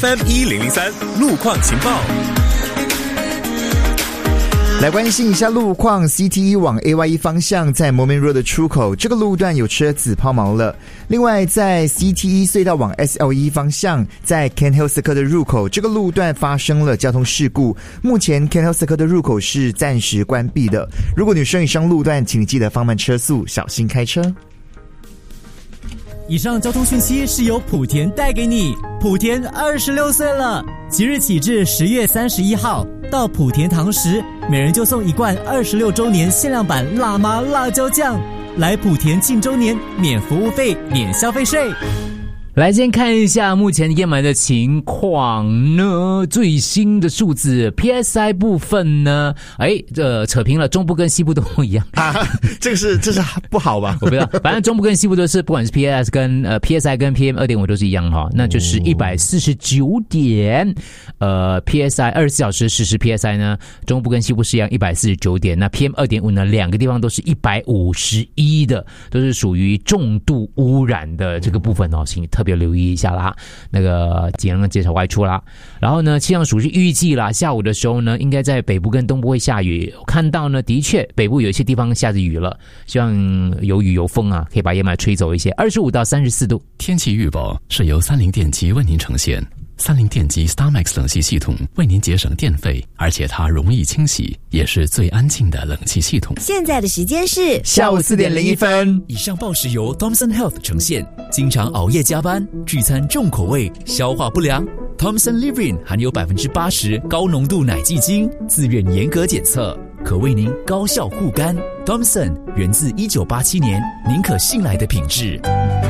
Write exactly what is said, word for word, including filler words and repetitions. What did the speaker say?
F M 一零零三路况情报。 来关心一下路况 ，C T 一 往 A Y 一 方向，在摩门 Road 的出口，这个路段有车子抛锚了。另外，在 C T 一 隧道往 S L 一 方向，在 Cairns Hill Circle 的入口，这个路段发生了交通事故，目前 Cairns Hill Circle 的入口是暂时关闭的。如果你顺以上路段，请你记得放慢车速，小心开车。 以上交通讯息是由莆田带给你。莆田二十六岁了，即日起至十月三十一号，到莆田堂食，每人就送一罐二十六周年限量版辣妈辣椒酱。来莆田庆周年，免服务费，免消费税。 来先看一下目前烟霾的情况呢，最新的数字 P S I 部分呢，哎，这扯平了，中部跟西部都一样啊，这个是这是不好吧？ 我不知道，反正中部跟西部都是，不管是 P S I 跟呃 P S I 跟 P M 二点五 都是一样哈，那就是一百四十九点，呃 P S I 二十四小时实时 P S I 呢，中部跟西部是一样一百四十九点，那 P M 二点五 呢，两个地方都是一百五十一的，都是属于重度污染的这个部分哦，请特别留意一下啦，那个尽量减少外出啦。然后呢，气象署是预计啦，下午的时候呢，应该在北部跟东部会下雨。我看到呢，的确北部有一些地方下着雨了，希望有雨有风啊，可以把烟霾吹走一些。二十五到三十四度。 天气预报是由三菱电机为您呈现。三菱电机 StarMax 冷气系统为您节省电费，而且它容易清洗，也是最安静的冷气系统。 现在的时间是下午四点零一分。 以上报时由 Thomson Health 呈现。经常熬夜加班，聚餐重口味，消化不良。Thomson Livrin 含有百分之八十高浓度奶基精，自愿严格检测，可为您高效护肝。Thomson 源自一九八七年，您可信赖的品质。